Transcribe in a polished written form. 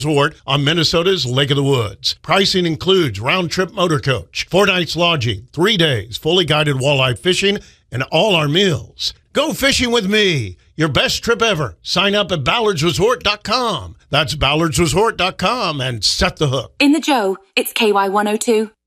Resort on Minnesota's Lake of the Woods. Pricing includes round-trip motor coach, 4 nights lodging, 3 days, fully guided walleye fishing, and all our meals. Go fishing with me. Your best trip ever. Sign up at ballardsresort.com. That's ballardsresort.com and set the hook. In the Joe, it's KY102.